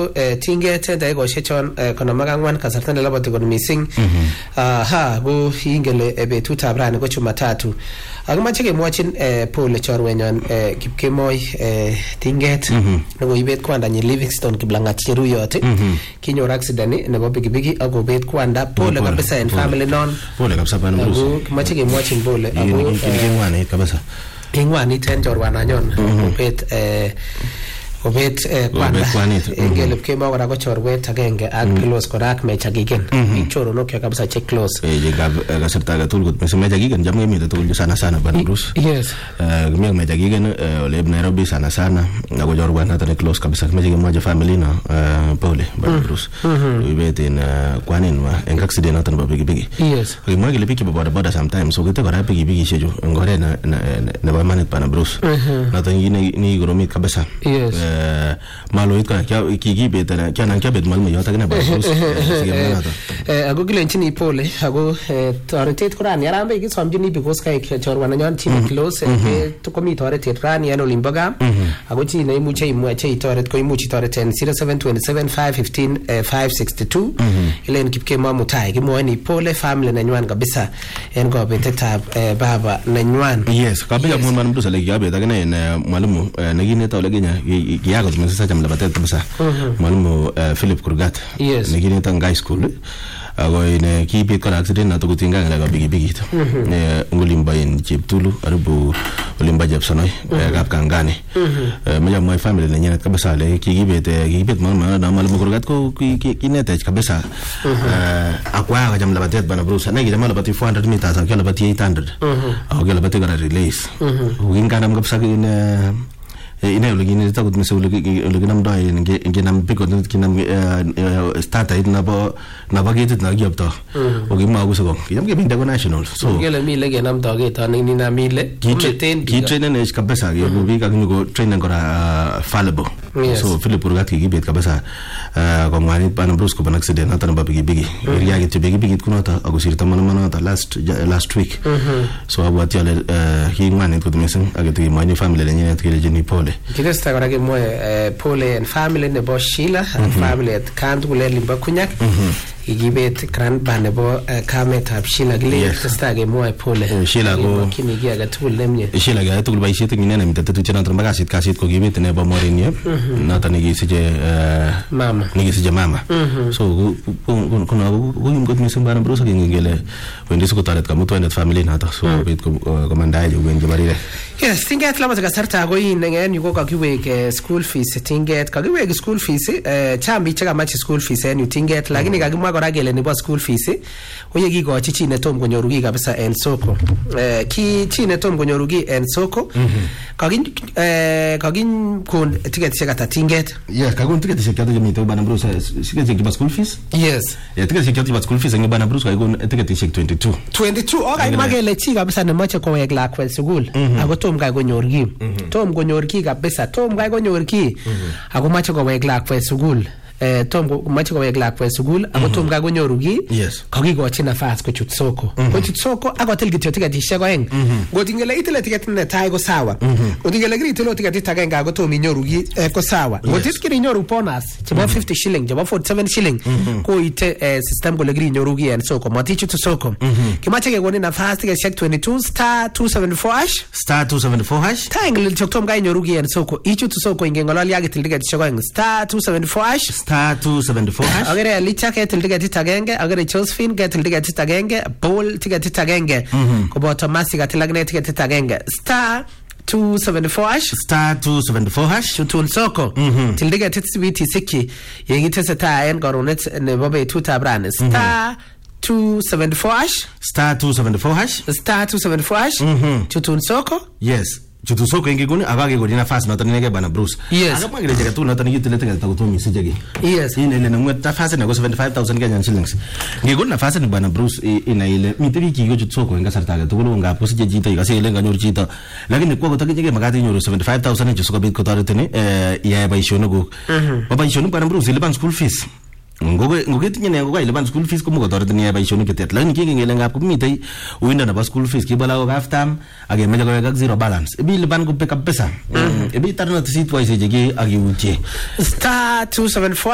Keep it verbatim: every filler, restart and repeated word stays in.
ko tinget dakikoshek chon konom ak ang'wan kasarta neloboti kot missing ha ko ingele betutab rani ko Jumatatu akimache kemwochin pole chorwenyon Kipkemoi tinget nekoibet kwandanyi Livingstone Kiplangat Cheruyot kinyor accident nebo pikipiki akobet kwanda. Pole kabisa en family non. Pole kabisa bana Bruce. Ako kimache kemwochin pole ako kingwanit kabisa. Kingwanit en chorwananyon obet eh obet kwanda ingele Kipkemoi kora ko chorwet agenge ak close kora ak mecha gigen choronok kabisa che close eh gab kasarta ga tulgut mse mecha gigen jam ngemite tugul sana sana bana Bruce. Yes eh gmi mecha gigen ole Nairobi sana sana na ko jorwa na tane close kabisa mecha gemoja family na pole bana Bruce ibet in kwanin wa en accident na tane bigi bigi. Yes gmi gele piki boda boda sometimes so gete kora bigi bigi sheju ngore na na ba manit bana Bruce na tane ni ni goromit kabisa. Yes maloit ka kiki betana kana kya bet malmo yota kana ba eh ago gilenchini pole ago toretet kuran yarambe ki somjini because kai chorwana nyon chi close to komi toretet ran yan olimboga ago chi ne imuche imwache itoret ko imuchi toreten zero seven two seven five one five five six two ile Kipkemoi mutai kimwoni pole family nanywan kabisa en gobetetab baba nanywan. Yes kabisa mun man mdusa legi yabe dagana en mwalimu negine ta olegenya yago tumesasa jamla batet kabisa mwalimu Philip Kurgat negine ta high school ago ine kipi kala accident na tukutinga ngala bigi bigi to ne ngulimba in Cheptulu aribu ulimba Jepsonoi gap kangane meja my family na nyana kabisa le kigibete kigibet mama na mwalimu Kurgat ko kinete kabisa akwa jamla batet bana Bruce na gida mala bati four hundred meters akela bati eight hundred ago gela bati gara release ugingana mkabisa ine ina ulugini tagut mse uluginam dai nge nge nam piko kinam starter it na ba na ba gate na gyapta ogi ma guso ko yam ge binda national so gele mi le genam target ani ni na mi le ten ki trainer ne kabisa ge bi ka ngo trainer gora fallible so Philip Kurgat ki gibet kabisa ko ngani pan Bruce ko ban accident na tan ba bigi bigi ria ge bigi bigi kuno ta agusir ta mana ta last last week so abati ale ki ngani ko mesen agati mani family le nyene tkele jeni pole kidesta kora ke moe pole and family ne bo Sheila and family at Kantu le limba kunyak igibet grand banebo kametab Sheila gile kidesta ke moe pole Sheila go kini gi aga tul lemye Sheila ga tul ba ishite ngine mitata tu chana tramba kasit kasit ko gibet ne ba morinye na tani gi sije mama ni gi sije mama so kuna ko ngot misumba na Bruce ngele wendi su ko taret ka mutu and family na ta so bit ko komanda ju wenje barire. Yes tinget lama ka sarta go in ngen yuko ka kiweke school fees tinget ka kiweke school fees eh chambi chaka match school fees en tinget lakini ka kimwa kora gele nebo school fees oye gigo chichi ne tom konyorugi kabisa en soko eh ki chi ne tom konyorugi en soko ka gin eh ka gin kon ticket chaka ta tinget. Yes ka gon ticket chaka ta mito bana Bruce ticket chaka school fees. Yes ya ticket chaka school fees ngi bana Bruce ka gon ticket chaka twenty-two twenty-two okay magele chi kabisa ne mache ko wek lakwet sukul ako tom ka konyor ki tom konyor ki kabisa tom ka konyor ki ako mache ko wek lakwet sukul eh tom mache ko wek lakwet sukul ako tom ka konyor ki kakikochi nafas kochut soko kochut soko ako tel kityo ticket isheko eng ngotingele itile ticket ne tai ko sawa ngotingele gri itile ticket itagenga ako tom inyoru ki ko sawa ngotiskiri inyoru bonus chebo fifty shilling chebo forty-seven shilling ko ite system ko legri inyoru ki en soko matichu to soko kimache ke goni nafas ticket check twenty-two star two seventy-four hash star two seventy-four hash tangle choktom ka inyoru ki en soko ichu to soko ingengolali yake til ticket isheko eng star two seventy-four hash star two seventy-four hash agere licha ke til ticket itagenge agere Josephine ke til ticket itagenge Paul ticket itagenge ko boto masi ka tilagne ticket itagenge star two seventy-four hash star two seventy-four hash chutul soko til ticket itbiti siki yengite seta en garonet ne bobe tuta brand star two seventy-four hash star two seventy-four hash star two seventy-four hash chutul soko. Yes chutu soko ingi guni abage godi nafasi na tanige bana Bruce. Yes akapa ngile jega tu na tanige tilete ga takutomi sijegi. Yes ine ile na nafasi na go seventy-five thousand Kenyan shillings ngigoni nafasi ni bana Bruce ina ile mitiri kigo chutu soko inga sartaga tukulo nga posije jita ikase ile nga nyoru jita lakini kwa gotake jege magati nyoru seventy-five thousand ni soko bit ko taretene eh ya ba ishono go baba ishono bana Bruce ile ban school fees ngoge ngoge tinyane ngoga ile ban school fees ko mugo torete ni ba ishono ketet lakini kingi ngele ngap kumite uinda na ba school fees kibala go half term age meja go zero balance ebi ile ban ko pick up pesa ebi tarna tisi twice jege agi uche star two seventy-four